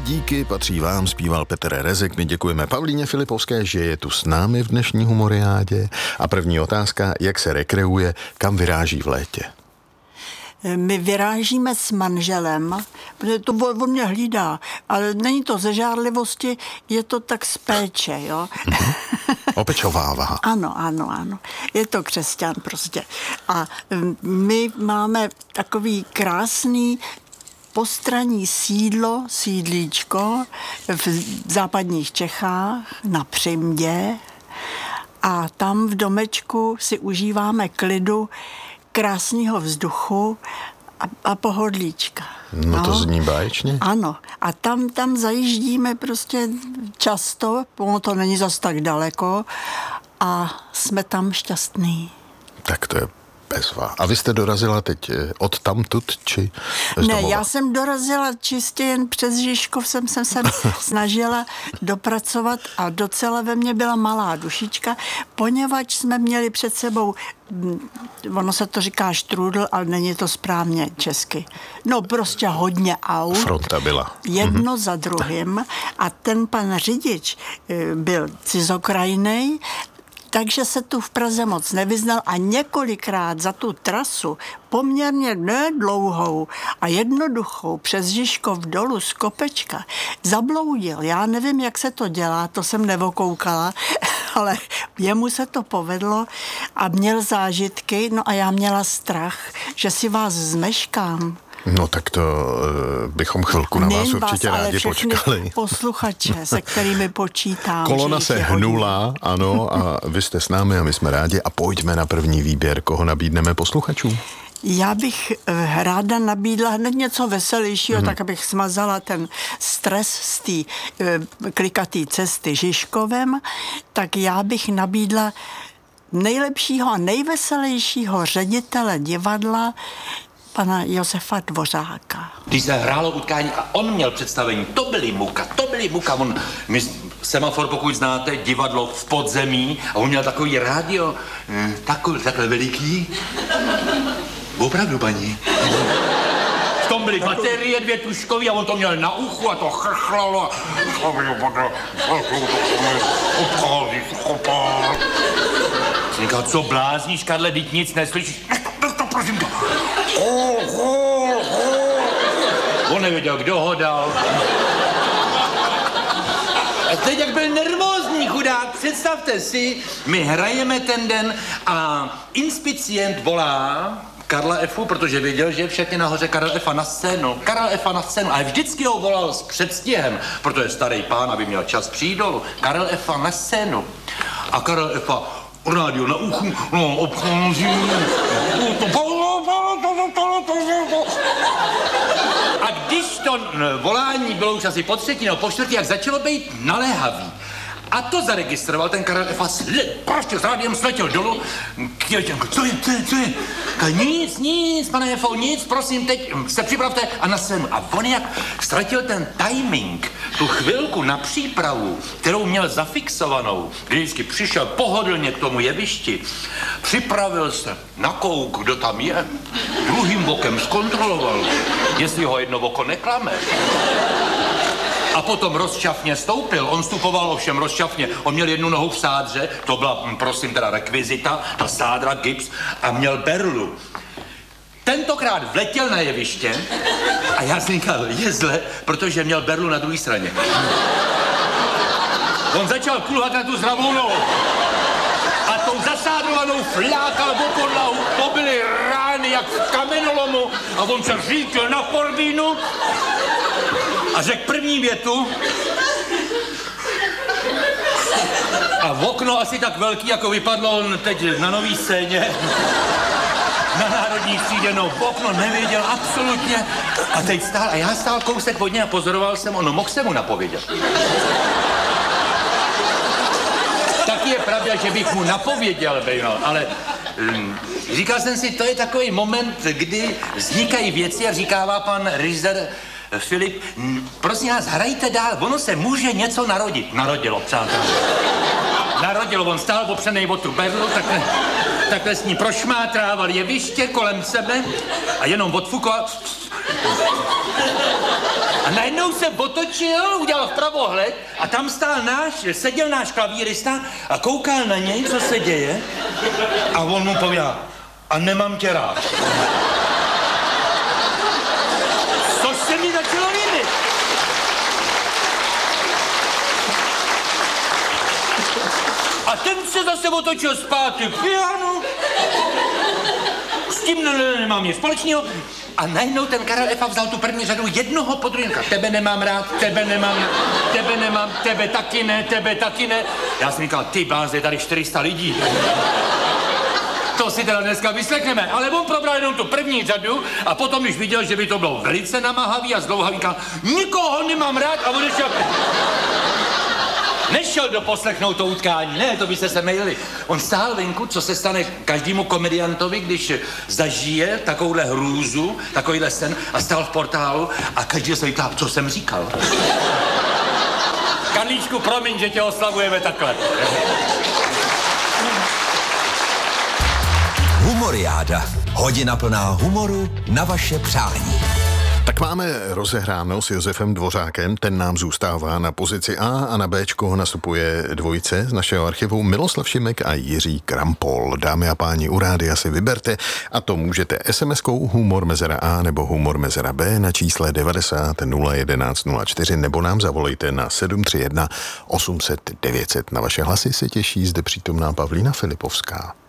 díky patří vám, zpíval Petr Rezek. My děkujeme Pavlíně Filipovské, že je tu s námi v dnešní humoriádě. A první otázka, jak se rekreuje, kam vyráží v létě? My vyrážíme s manželem, protože to on mě hlídá, ale není to ze žárlivosti, je to tak z péče, jo. Opečovává. Ano. Je to křesťan prostě. A my máme takový krásný postranní sídlíčko v západních Čechách na Přimdě a tam v domečku si užíváme klidu, krásného vzduchu a pohodlíčka. No to zní báječně. Ano. A tam zajíždíme prostě často, ono to není zas tak daleko a jsme tam šťastní. Tak to je bezva. A vy jste dorazila teď od tamtud, či z Ne, domova? já jsem dorazila čistě jen přes Žižkov, jsem se snažila dopracovat a docela ve mně byla malá dušička, poněvadž jsme měli před sebou, ono se to říká štrůdl, ale není to správně česky. No prostě hodně aut. Fronta byla. Jedno za druhým a ten pan řidič byl cizokrajnej, takže se tu v Praze moc nevyznal a několikrát za tu trasu poměrně nedlouhou a jednoduchou přes Žižkov dolů z kopečka zabloudil. Já nevím, jak se to dělá, to jsem nevokoukala, ale jemu se to povedlo a měl zážitky, no a já měla strach, že si vás zmeškám. No tak to bychom chvilku na vás určitě rádi počkali. Posluchače, se kterými počítám. Kolona se hnula, ano, a vy jste s námi a my jsme rádi a pojďme na první výběr, koho nabídneme posluchačům. Já bych ráda nabídla hned něco veselějšího, tak abych smazala ten stres z té klikatý cesty Žižkovem, tak já bych nabídla nejlepšího a nejveselějšího ředitele divadla, pana Josefa Dvořáka. Když se hrálo utkání a on měl představení, to byly muka. My Semafor, pokud znáte, divadlo v podzemí a on měl takový rádio, takhle veliký. Opravdu, paní. V tom byly baterie, 2 tuškový a on to měl na uchu a to chrchlalo. Říkal, co blázníš, Karle, teď nic neslyšíš. Prosím to. On nevěděl, kdo ho dal. A teď jak byl nervózní chudák, představte si, my hrajeme ten den a inspicient volá Karla F., protože věděl, že všechny nahoře Karel F. na scénu. Ale vždycky ho volal s předstihem, protože starý pán, aby měl čas přijít dolů. Karel F. na scénu. A Karel F. rádio na uchu, obchází. A když to volání bylo už asi po 3. nebo po 4., jak začalo být naléhavý. A to zaregistroval ten Karel F. Prostě s rádiem sletěl dolů. Co je? Nic, pane F., nic, prosím, teď se připravte a na scénu. A on jak ztratil ten timing, tu chvilku na přípravu, kterou měl zafixovanou, kdy vždycky přišel pohodlně k tomu jevišti, připravil se, nakouk, kdo tam je, druhým bokem zkontroloval, jestli ho jedno oko neklame. A potom rozčafně stoupil. On vstupoval ovšem rozčafně. On měl jednu nohu v sádře, to byla, prosím, teda rekvizita, ta sádra, gips, a měl berlu. Tentokrát vletěl na jeviště a já jsem říkal, je zle, protože měl berlu na druhé straně. On začal kulhat na tu zdravou nohu. A tou zasádrovanou flákal do podlahu. To byly rány jak v kamenolomu. A on se říkl na forbínu a řekl první větu. A v okno asi tak velký, jako vypadlo on teď na nový scéně. Na Národní třídě, no v okno nevěděl absolutně. A teď stál, a já stál kousek od něj a pozoroval jsem, ono mohl se mu napovědět. Taky je pravda, že bych mu napověděl, ale říkal jsem si, to je takový moment, kdy vznikají věci a říkává pan režisér Filip, prosím vás, hrajte dál, ono se může něco narodit. Narodilo, přátelé. Narodilo, on stál opřenej o tu berlu, takhle s ní prošmátrával jeviště kolem sebe a jenom odfukoval. A najednou se otočil, udělal vpravo hled a tam seděl náš klavírista a koukal na něj, co se děje. A on mu pověděl, a nemám tě rád. Což se mi začalo líbit. A ten se zase otočil zpátky k pianu. S tím nemám nic společného. A najednou ten Karel Efa vzal tu první řadu jednoho po druhém. Tebe nemám rád, tebe nemám, tebe taky ne. Já jsem říkal, ty bláze, je tady 400 lidí. To si teda dneska vyslechneme. Ale on probral jenom tu první řadu a potom, když viděl, že by to bylo velice namáhavý a zdlouhavý, říkal, nikoho nemám rád a odešel. Nešel doposlechnout to utkání, ne, to byste se mejli. On stál venku, co se stane každému komediantovi, když zažije takovouhle hrůzu, takovýhle sen a stál v portálu a každý se ptá, co jsem říkal. Karlíčku, promiň, že tě oslavujeme takhle. Humoriáda. Hodina plná humoru na vaše přání. Tak máme rozehráno s Josefem Dvořákem, ten nám zůstává na pozici A a na Bčko nastupuje dvojice z našeho archivu Miloslav Šimek a Jiří Krampol. Dámy a páni, u rádia si vyberte a to můžete SMS-kou humor mezera A nebo humor mezera B na čísle 90 011 04 nebo nám zavolejte na 731 800 900. Na vaše hlasy se těší zde přítomná Pavlína Filipovská.